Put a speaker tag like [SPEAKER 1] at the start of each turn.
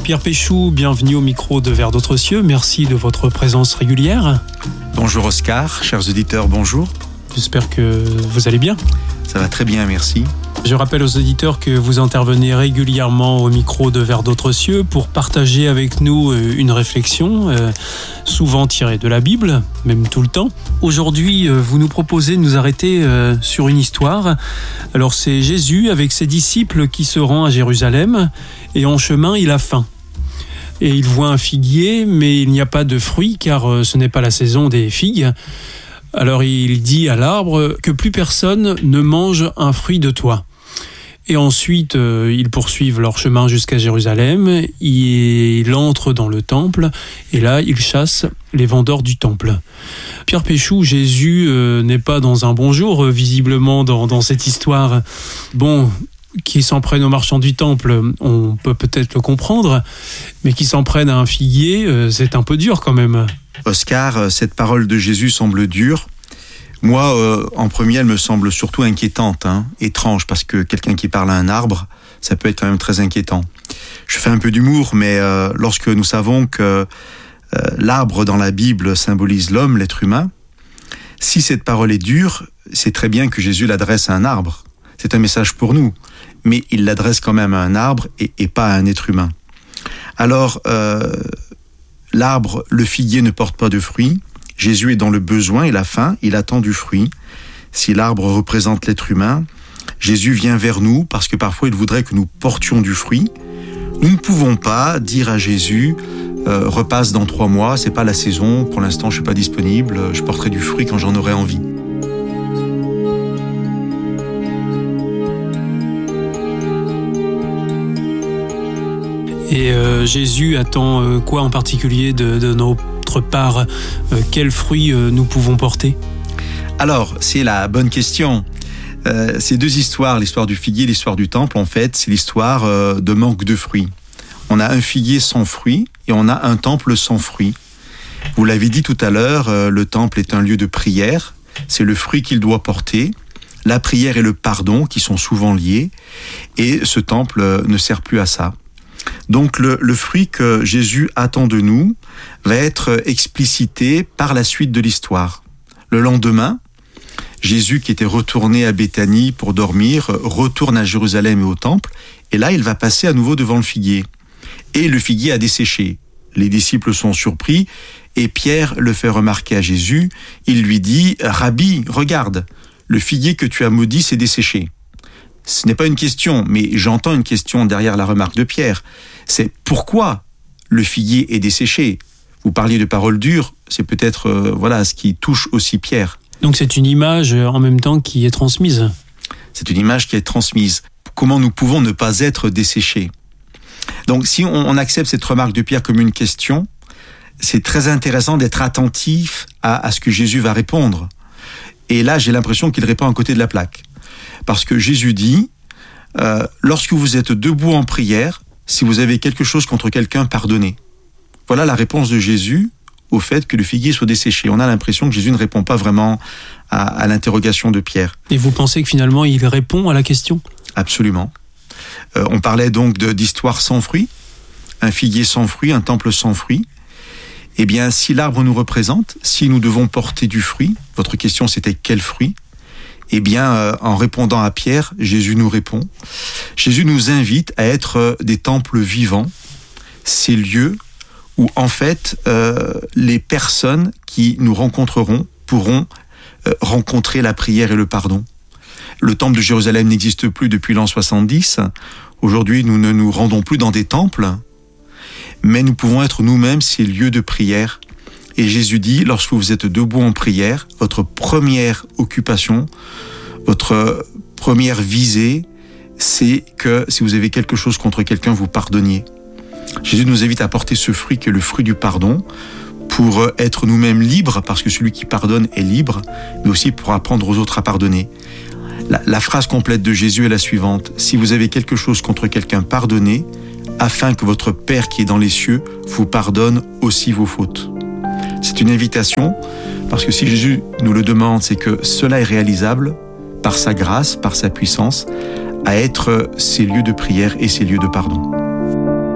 [SPEAKER 1] Pierre Péchou, bienvenue au micro de Vers d'autres cieux. Merci de votre présence régulière.
[SPEAKER 2] Bonjour Oscar, chers auditeurs, bonjour.
[SPEAKER 1] J'espère que vous allez bien.
[SPEAKER 2] Ça va très bien, merci.
[SPEAKER 1] Je rappelle aux auditeurs que vous intervenez régulièrement au micro de Vers d'autres cieux pour partager avec nous une réflexion, souvent tirée de la Bible, même tout le temps. Aujourd'hui, vous nous proposez de nous arrêter sur une histoire. Alors c'est Jésus avec ses disciples qui se rend à Jérusalem et en chemin, il a faim. Et il voit un figuier, mais il n'y a pas de fruits car ce n'est pas la saison des figues. Alors il dit à l'arbre que plus personne ne mange un fruit de toi. Et ensuite, ils poursuivent leur chemin jusqu'à Jérusalem. Il entre dans le temple et là, il chasse les vendeurs du temple. Pierre Péchou, Jésus n'est pas dans un bon jour, visiblement, dans cette histoire. Bon, qui s'en prenne aux marchands du temple, on peut peut-être le comprendre, mais qui s'en prenne à un figuier, c'est un peu dur quand même.
[SPEAKER 2] Oscar, cette parole de Jésus semble dure. Moi, en premier, elle me semble surtout inquiétante, étrange, parce que quelqu'un qui parle à un arbre, ça peut être quand même très inquiétant. Je fais un peu d'humour, mais lorsque nous savons que l'arbre dans la Bible symbolise l'homme, l'être humain, si cette parole est dure, c'est très bien que Jésus l'adresse à un arbre. C'est un message pour nous, mais il l'adresse quand même à un arbre et pas à un être humain. Alors, l'arbre, le figuier ne porte pas de fruits. Jésus est dans le besoin et la faim, il attend du fruit. Si l'arbre représente l'être humain, Jésus vient vers nous parce que parfois il voudrait que nous portions du fruit. Nous ne pouvons pas dire à Jésus repasse dans 3 mois, c'est pas la saison, pour l'instant je suis pas disponible, je porterai du fruit quand j'en aurai envie.
[SPEAKER 1] Et Jésus attend quoi en particulier de notre part? Quels fruits nous pouvons porter?
[SPEAKER 2] Alors, c'est la bonne question. Ces deux histoires, l'histoire du figuier et l'histoire du temple, en fait, c'est l'histoire de manque de fruits. On a un figuier sans fruits et on a un temple sans fruits. Vous l'avez dit tout à l'heure, le temple est un lieu de prière. C'est le fruit qu'il doit porter. La prière et le pardon qui sont souvent liés. Et ce temple ne sert plus à ça. Donc le fruit que Jésus attend de nous va être explicité par la suite de l'histoire. Le lendemain, Jésus qui était retourné à Béthanie pour dormir, retourne à Jérusalem et au temple, et là il va passer à nouveau devant le figuier. Et le figuier a desséché. Les disciples sont surpris, et Pierre le fait remarquer à Jésus. Il lui dit « Rabbi, regarde, le figuier que tu as maudit s'est desséché ». Ce n'est pas une question, mais j'entends une question derrière la remarque de Pierre. C'est pourquoi le figuier est desséché. Vous parliez de paroles dures, c'est peut-être ce qui touche aussi Pierre.
[SPEAKER 1] Donc c'est une image en même temps qui est transmise.
[SPEAKER 2] C'est une image qui est transmise. Comment nous pouvons ne pas être desséchés? Donc si on accepte cette remarque de Pierre comme une question, c'est très intéressant d'être attentif à ce que Jésus va répondre. Et là, j'ai l'impression qu'il répond à côté de la plaque. Parce que Jésus dit, lorsque vous êtes debout en prière, si vous avez quelque chose contre quelqu'un, pardonnez. Voilà la réponse de Jésus au fait que le figuier soit desséché. On a l'impression que Jésus ne répond pas vraiment à l'interrogation de Pierre.
[SPEAKER 1] Et vous pensez que finalement il répond à la question?
[SPEAKER 2] Absolument. On parlait donc d'histoire sans fruits, un figuier sans fruits, un temple sans fruits. Eh bien, si l'arbre nous représente, si nous devons porter du fruit, votre question c'était quel fruit? Eh bien, en répondant à Pierre, Jésus nous répond. Jésus nous invite à être des temples vivants, ces lieux où, en fait, les personnes qui nous rencontreront pourront rencontrer la prière et le pardon. Le temple de Jérusalem n'existe plus depuis l'an 70. Aujourd'hui, nous ne nous rendons plus dans des temples, mais nous pouvons être nous-mêmes ces lieux de prière. Et Jésus dit, lorsque vous êtes debout en prière, votre première occupation, votre première visée, c'est que si vous avez quelque chose contre quelqu'un, vous pardonniez. Jésus nous invite à porter ce fruit qui est le fruit du pardon pour être nous-mêmes libres, parce que celui qui pardonne est libre, mais aussi pour apprendre aux autres à pardonner. La phrase complète de Jésus est la suivante. Si vous avez quelque chose contre quelqu'un, pardonnez, afin que votre Père qui est dans les cieux vous pardonne aussi vos fautes. C'est une invitation, parce que si Jésus nous le demande, c'est que cela est réalisable par sa grâce, par sa puissance, à être ces lieux de prière et ces lieux de pardon.